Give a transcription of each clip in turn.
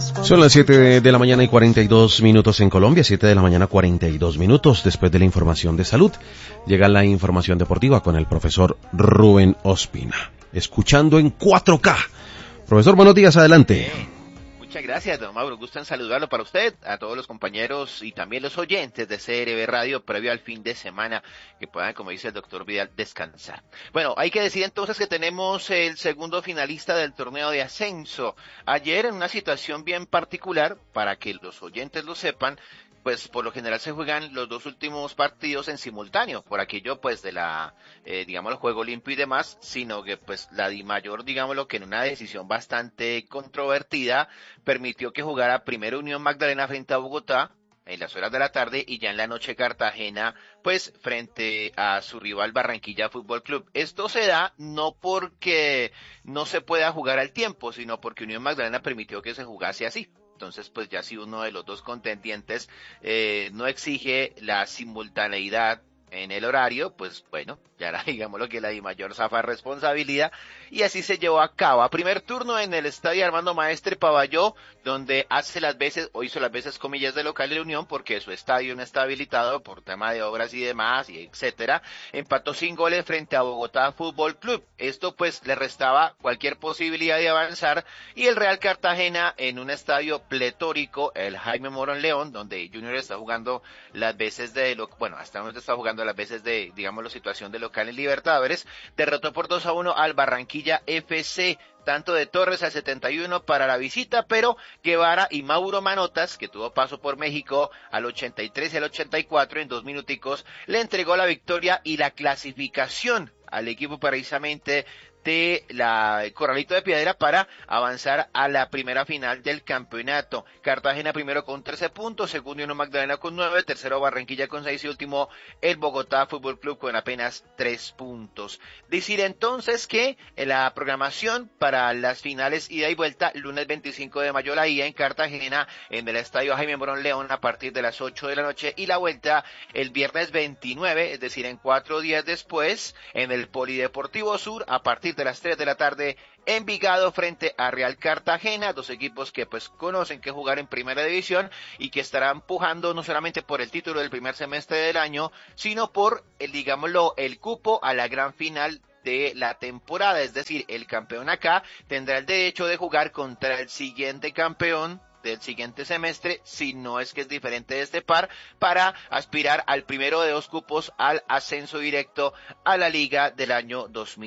Son las 7 de la mañana y 42 minutos en Colombia, 7 de la mañana 42 minutos. Después de la información de salud, llega la información deportiva con el profesor Rubén Ospina. Escuchando en 4K. Profesor, buenos días, adelante. Muchas gracias, don Mauro. Gusto en saludarlo para usted, a todos los compañeros y también los oyentes de CRB Radio previo al fin de semana, que puedan, como dice el doctor Vidal, descansar. Bueno, hay que decir entonces que tenemos el segundo finalista del torneo de ascenso. Ayer, en una situación bien particular, para que los oyentes lo sepan, pues por lo general se juegan los dos últimos partidos en simultáneo, por aquello pues de la, digamos, el juego limpio y demás, sino que pues la DIMAYOR, digámoslo, que en una decisión bastante controvertida, permitió que jugara primero Unión Magdalena frente a Bogotá, en las horas de la tarde, y ya en la noche Cartagena, pues frente a su rival Barranquilla Fútbol Club. Esto se da no porque no se pueda jugar al tiempo, sino porque Unión Magdalena permitió que se jugase así. Entonces, pues ya si uno de los dos contendientes no exige la simultaneidad en el horario, pues bueno, ya era, digamos, lo que la DIMAYOR zafa responsabilidad, y así se llevó a cabo. A primer turno en el estadio Armando Maestre Pavalló, donde hace las veces, o hizo las veces, comillas, de local de Unión, porque su estadio no está habilitado por tema de obras y demás, y etcétera. Empató sin goles frente a Bogotá Fútbol Club. Esto pues le restaba cualquier posibilidad de avanzar, y el Real Cartagena en un estadio pletórico, el Jaime Morón León, donde Junior está jugando las veces de, bueno, hasta donde está jugando las veces de, digamos, la situación de local en Libertadores, derrotó por 2-1 al Barranquilla FC, tanto de Torres al 71 para la visita, pero Guevara y Mauro Manotas, que tuvo paso por México al 83 y al 84 en 2 minuticos, le entregó la victoria y la clasificación al equipo precisamente de la Corralito de Piedra para avanzar a la primera final del campeonato. Cartagena primero con 13 puntos, segundo Unión Magdalena con 9, tercero Barranquilla con 6 y último el Bogotá Fútbol Club con apenas 3 puntos. Decir entonces que la programación para las finales ida y vuelta, lunes 25 de mayo la ida en Cartagena en el estadio Jaime Morón León a partir de las 8 de la noche, y la vuelta el viernes 29, es decir, en 4 días después, en el Polideportivo Sur a partir de las 3 de la tarde, Envigado frente a Real Cartagena, dos equipos que pues conocen que jugar en primera división y que estarán pujando no solamente por el título del primer semestre del año, sino por digámoslo, el cupo a la gran final de la temporada. Es decir, el campeón acá tendrá el derecho de jugar contra el siguiente campeón del siguiente semestre, si no es que es diferente de este par, para aspirar al primero de 2 cupos al ascenso directo a la liga del año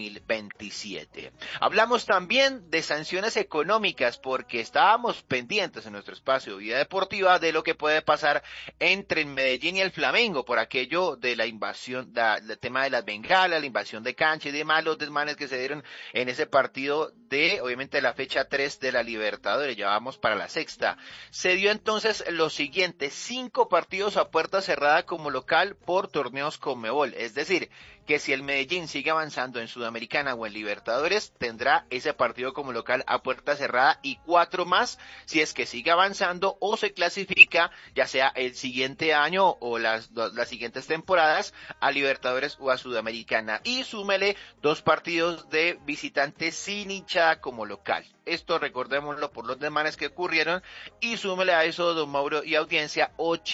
2027. Hablamos también de sanciones económicas, porque estábamos pendientes en nuestro espacio Vida Deportiva de lo que puede pasar entre el Medellín y el Flamengo por aquello de la invasión, el tema de las bengalas, la invasión de cancha y demás, los desmanes que se dieron en ese partido de, obviamente, la fecha 3 de la Libertadores. Ya vamos para la sexta. Se dio entonces lo siguiente: 5 partidos a puerta cerrada como local por torneos Conmebol, es decir, que si el Medellín sigue avanzando en Sudamericana o en Libertadores, tendrá ese partido como local a puerta cerrada, y 4 más si es que sigue avanzando o se clasifica, ya sea el siguiente año o las siguientes temporadas, a Libertadores o a Sudamericana. Y súmele 2 partidos de visitantes sin hinchada como local. Esto recordémoslo por los desmanes que ocurrieron, y súmele a eso, don Mauro y audiencia,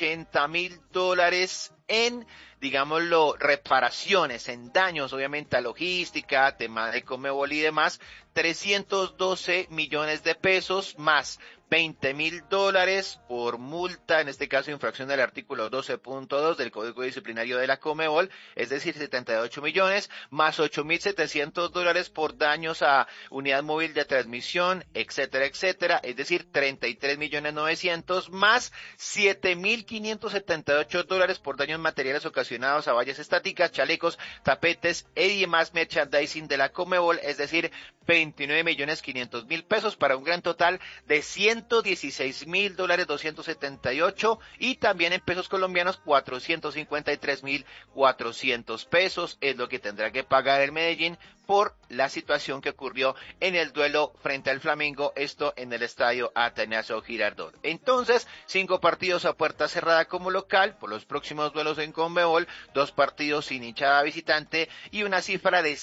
$80,000 en, digámoslo, reparaciones, en daños, obviamente, a logística, tema de Conmebol y demás, 312 millones de pesos, más $20,000 por multa, en este caso infracción del artículo 12.2 del Código Disciplinario de la Conmebol, es decir, 78 millones, más $8,700 por daños a unidad móvil de transmisión, etcétera, etcétera, es decir, 33,900,000, más $7,578 por daños materiales ocasionados a vallas estáticas, chalecos, tapetes y demás merchandising de la Conmebol, es decir, 29,500,000 pesos, para un gran total de $116,278, y también en pesos colombianos 453,400 pesos es lo que tendrá que pagar el Medellín por la situación que ocurrió en el duelo frente al Flamengo, esto en el estadio Atanasio Girardot. Entonces, 5 partidos a puerta cerrada como local por los próximos duelos en Conmebol, 2 partidos sin hinchada visitante y una cifra de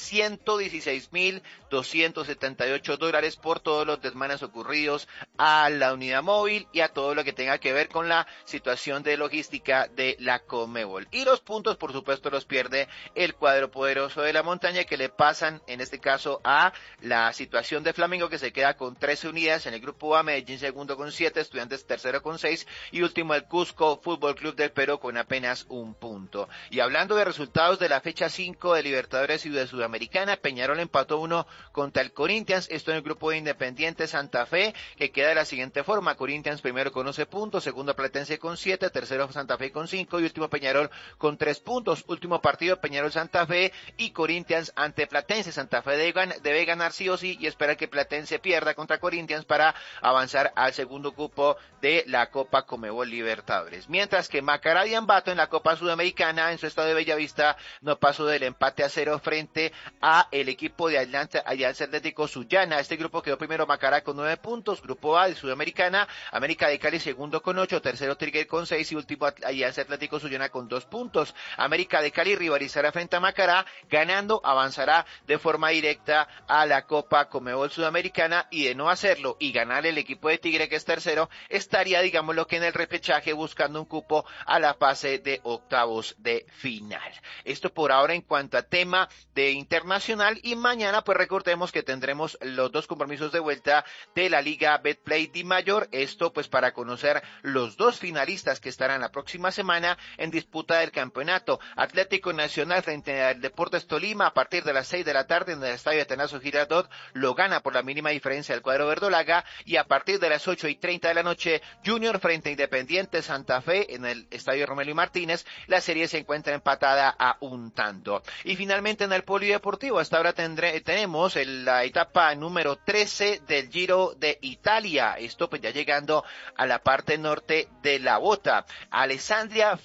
$116,278 por todos los desmanes ocurridos a la unidad móvil y a todo lo que tenga que ver con la situación de logística de la Conmebol. Y los puntos, por supuesto, los pierde el cuadro poderoso de la montaña, que le pasan en este caso a la situación de Flamengo, que se queda con 13 unidades en el grupo A, Medellín segundo con 7, Estudiantes tercero con 6 y último el Cusco Fútbol Club del Perú con apenas 1 punto. Y hablando de resultados de la fecha 5 de Libertadores y de Sudamericana, Peñarol empató 1 contra el Corinthians, esto en el grupo de Independiente Santa Fe, que queda de la siguiente forma: Corinthians primero con 11 puntos, segundo Platense con 7, tercero Santa Fe con 5 y último Peñarol con 3 puntos. Último partido Peñarol Santa Fe y Corinthians ante Platense. Santa Fe debe ganar sí o sí y esperar que Platense pierda contra Corinthians para avanzar al segundo cupo de la Copa Conmebol Libertadores. Mientras que Macará y Ambato en la Copa Sudamericana en su estado de Bellavista no pasó del empate a 0 frente a el equipo de Alianza Atlético Sullana. Este grupo quedó primero Macará con 9 puntos, grupo A de Sudamericana, América de Cali segundo con 8, tercero Trigueros con 6 y último Alianza Atlético Sullana con 2 puntos. América de Cali rivalizará frente a Macará, ganando avanzará de forma directa a la Copa Conmebol Sudamericana, y de no hacerlo y ganar el equipo de Tigre, que es tercero, estaría, digámoslo, que en el repechaje buscando un cupo a la fase de octavos de final. Esto por ahora en cuanto a tema de internacional, y mañana pues recordemos que tendremos los 2 compromisos de vuelta de la Liga Betplay Di Mayor, esto pues para conocer los 2 finalistas que estarán la próxima semana en disputa del campeonato. Atlético Nacional frente al Deportes Tolima a partir de las 6 de la tarde en el estadio Atanasio Girardot, lo gana por la mínima diferencia el cuadro verdolaga, y a partir de las 8:30 de la noche Junior frente a Independiente Santa Fe en el estadio Romelio Martínez. La serie se encuentra empatada a 1 tanto. Y finalmente en el polideportivo hasta ahora tenemos la etapa número 13 del Giro de Italia, esto pues ya llegando a la parte norte de la bota. Alessandria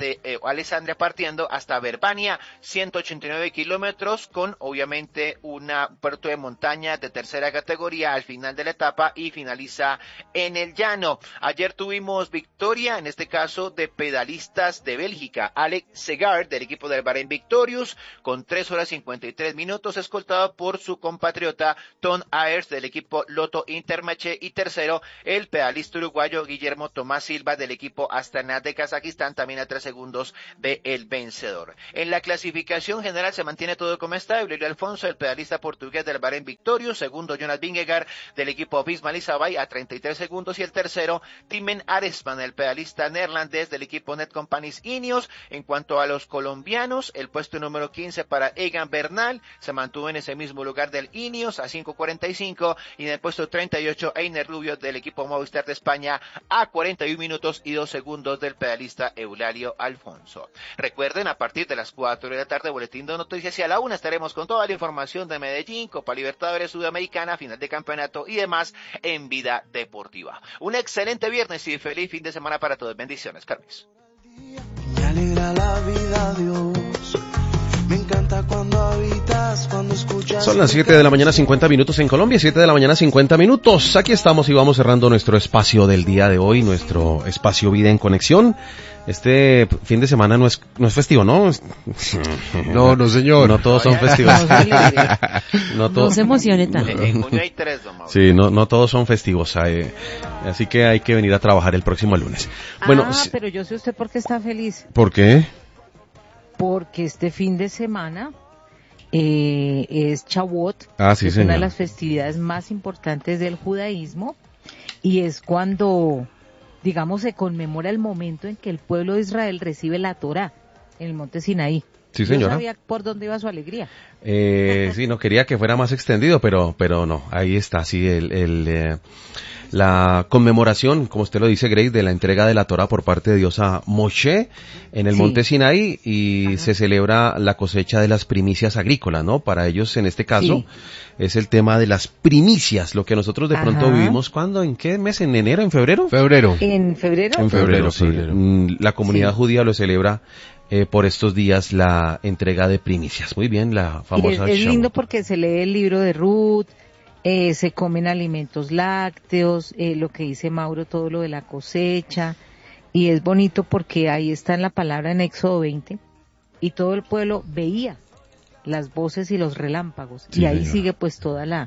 partiendo hasta Verbania, 189 kilómetros con obviamente un puerto de montaña de tercera categoría al final de la etapa y finaliza en el llano. Ayer tuvimos victoria, en este caso de pedalistas de Bélgica, Alex Segard del equipo del Bahrein Victorious con 3 horas 53 minutos, escoltado por su compatriota Tom Ayers del equipo Lotto Intermarché, y tercero el pedalista uruguayo Guillermo Tomás Silva del equipo Astana de Kazajistán, también a 3 segundos de el vencedor. En la clasificación general se mantiene todo como está: Eulelio Alfonso, el pedalista portugués del Bahrein Victorious, segundo Jonas Vingegaard del equipo Visma Isabay a 33 segundos, y el tercero Timen Aresman, el pedalista neerlandés del equipo Netcompanies Ineos. En cuanto a los colombianos, el puesto número 15 para Egan Bernal se mantuvo en ese mismo lugar del Ineos a 5:45, y en el puesto 38 Einer Rubio del equipo Movistar de España a 41 minutos y 2 segundos del pedalista Eulario Alfonso. Recuerden, a partir de las 4 de la tarde, boletín de noticias, y a la 1 estaremos con toda la información de Medellín, Copa Libertadores Sudamericana, final de campeonato y demás en Vida Deportiva. Un excelente viernes y feliz fin de semana para todos. Bendiciones, Carlos. Me alegra la vida, Dios. Me encanta cuando habitas, cuando escuchas. Son las 7 de la mañana 50 minutos en Colombia, 7 de la mañana 50 minutos. Aquí estamos y vamos cerrando nuestro espacio del día de hoy, nuestro espacio Vida en Conexión. Este fin de semana no es festivo, ¿no? No, señor. No todos son festivos. No se emocione tanto. En junio hay 3, don Mauro. Sí, no todos son festivos. Así que hay que venir a trabajar el próximo lunes. Bueno, pero yo sé usted por qué está feliz. ¿Por qué? Porque este fin de semana es Shavuot, sí, es señor. una de las festividades más importantes del judaísmo, y es cuando, digamos, se conmemora el momento en que el pueblo de Israel recibe la Torá en el monte Sinaí. Sí, señora. Yo sabía por dónde iba su alegría. Sí, no quería que fuera más extendido, pero no, ahí está, sí, la conmemoración, como usted lo dice, Grace, de la entrega de la Torá por parte de Dios a Moshe en el monte Sinaí, y se celebra la cosecha de las primicias agrícolas, ¿no? Para ellos, en este caso, es el tema de las primicias, lo que nosotros de pronto vivimos, ¿cuándo? ¿En qué mes? ¿En enero? ¿En febrero? Febrero. ¿En febrero? En febrero, sí. La comunidad judía lo celebra por estos días la entrega de primicias. Muy bien, la famosa Es lindo Shavuot. porque se lee el libro de Ruth, se comen alimentos lácteos, lo que dice Mauro, todo lo de la cosecha, y es bonito porque ahí está en la palabra en Éxodo 20, y todo el pueblo veía las voces y los relámpagos, Sí, y ahí señora. sigue pues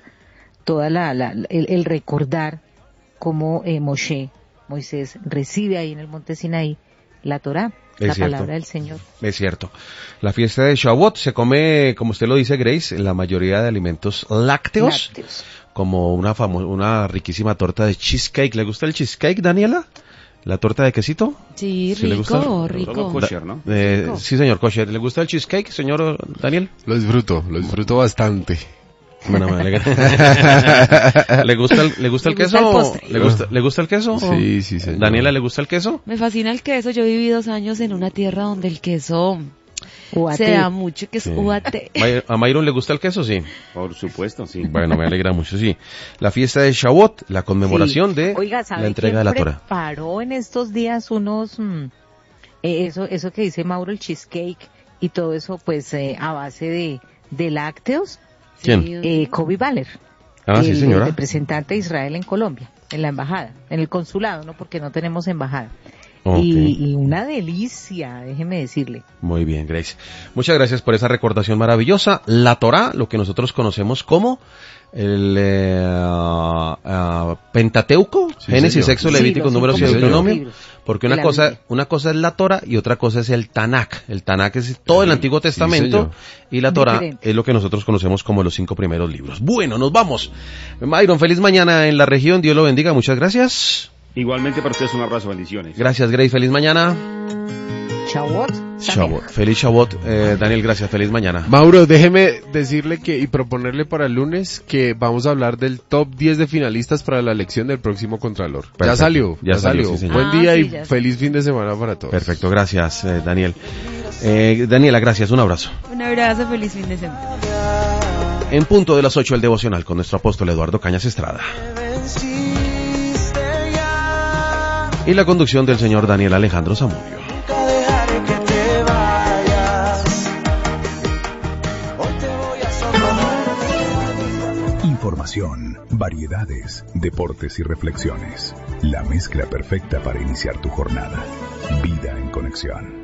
el recordar cómo Moisés recibe ahí en el monte Sinaí la Torá, Es la cierto. palabra del Señor. Es cierto. La fiesta de Shavuot se come, como usted lo dice, Grace, la mayoría de alimentos lácteos, Lácteos. como una riquísima torta de cheesecake. ¿Le gusta el cheesecake, Daniela? ¿La torta de quesito? Sí, ¿Sí le gusta? rico, rico. Solo kosher, ¿no? Rico. Sí, señor kosher. ¿Le gusta el cheesecake, señor Daniel? Lo disfruto bastante. Bueno, me alegra. ¿Le gusta el Me gusta queso? el postre. ¿Le gusta el queso? Sí, sí, señor. ¿Daniela le gusta el queso? Me fascina el queso. Yo viví 2 años en una tierra donde el queso Uate. se da mucho, que es Sí. uate. ¿A Mayron le gusta el queso? Sí. Por supuesto, sí. Bueno, me alegra mucho, sí. La fiesta de Shavuot, la conmemoración Sí. de Oiga, ¿sabe la entrega de la quién Torah. preparó en estos días unos, eso que dice Mauro, el cheesecake y todo eso, pues a base de lácteos? ¿Quién? Kobe Baller, Sí, el señora. representante de Israel en Colombia, en la embajada, en el consulado, ¿no? Porque no tenemos embajada. Ok. Y una delicia, déjeme decirle. Muy bien, Grace. Muchas gracias por esa recordación maravillosa. La Torá, lo que nosotros conocemos como el Pentateuco, Sí, Génesis, señor. Éxodo, Levítico, Sí, los Números y 5 Deuteronomio, libros porque de una la Biblia. cosa es la Torá y otra cosa es el Tanakh. El Tanakh es todo el Antiguo Testamento señor. y la Torá Diferente. es lo que nosotros conocemos como los 5 primeros libros. Bueno, nos vamos. Myron, feliz mañana en la región. Dios lo bendiga. Muchas gracias. Igualmente para ustedes un abrazo, bendiciones. Gracias, Grace. Feliz mañana. Shavuot. Shavuot. Feliz Shavuot. Daniel, gracias. Feliz mañana. Mauro, déjeme decirle y proponerle para el lunes que vamos a hablar del top 10 de finalistas para la elección del próximo Contralor. Perfecto. Ya salió. Ya salió, sí, señor. Buen Ah, día sí, y ya sé. feliz fin de semana para todos. Perfecto, gracias, Daniel. Daniela, gracias, un abrazo. Un abrazo, feliz fin de semana. En punto de las 8, el devocional con nuestro apóstol Eduardo Cañas Estrada. Venciste ya, Y la conducción del señor Daniel Alejandro Zamudio. nunca dejaré que te vayas. Hoy te voy a socorrer. Información, variedades, deportes y reflexiones. La mezcla perfecta para iniciar tu jornada. Vida en conexión.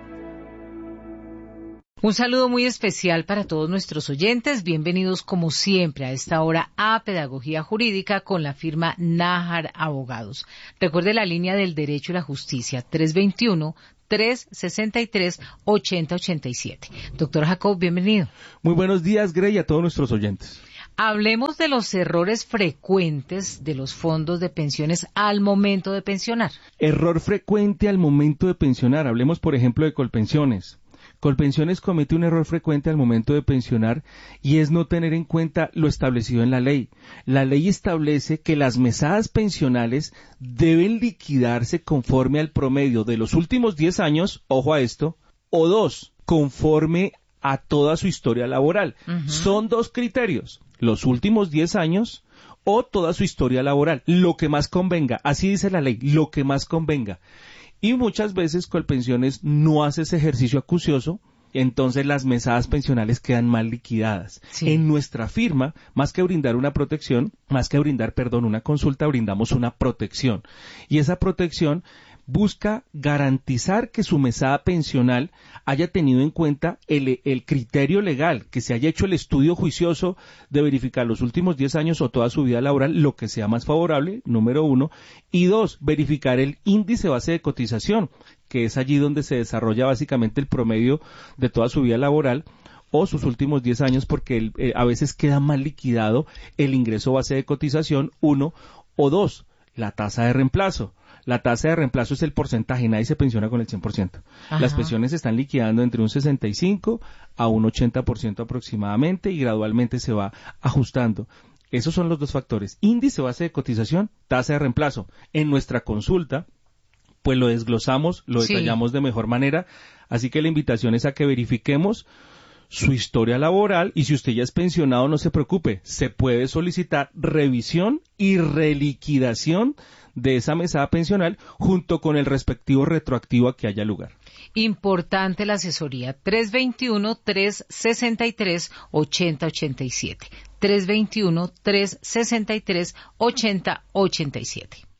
Un saludo muy especial para todos nuestros oyentes. Bienvenidos como siempre a esta hora a Pedagogía Jurídica con la firma Nájar Abogados. Recuerde la línea del derecho y la justicia 321-363-8087. Doctor Jacob, bienvenido. Muy buenos días, Grey, y a todos nuestros oyentes. Hablemos de los errores frecuentes de los fondos de pensiones al momento de pensionar. Error frecuente al momento de pensionar. Hablemos, por ejemplo, de Colpensiones. Colpensiones comete un error frecuente al momento de pensionar y es no tener en cuenta lo establecido en la ley. La ley establece que las mesadas pensionales deben liquidarse conforme al promedio de los últimos 10 años, ojo a esto, o 2, conforme a toda su historia laboral. Son 2 criterios, los últimos 10 años o toda su historia laboral, lo que más convenga, así dice la ley, lo que más convenga. Y muchas veces Colpensiones no hace ese ejercicio acucioso, entonces las mesadas pensionales quedan mal liquidadas. Sí. En nuestra firma, más que brindar una consulta, brindamos una protección. Y esa protección busca garantizar que su mesada pensional haya tenido en cuenta el criterio legal, que se haya hecho el estudio juicioso de verificar los últimos 10 años o toda su vida laboral, lo que sea más favorable, número 1, y 2, verificar el índice base de cotización, que es allí donde se desarrolla básicamente el promedio de toda su vida laboral, o sus últimos 10 años, porque a veces queda mal liquidado el ingreso base de cotización, 1, o 2, la tasa de reemplazo. La tasa de reemplazo es el porcentaje, nadie se pensiona con el 100%. Ajá. Las pensiones se están liquidando entre un 65 a un 80% aproximadamente y gradualmente se va ajustando. Esos son los 2 factores. Índice base de cotización, tasa de reemplazo. En nuestra consulta, pues lo desglosamos, lo Sí. detallamos de mejor manera. Así que la invitación es a que verifiquemos su historia laboral, y si usted ya es pensionado, no se preocupe, se puede solicitar revisión y reliquidación de esa mesada pensional junto con el respectivo retroactivo a que haya lugar. Importante la asesoría. 321-363-8087. 321-363-8087.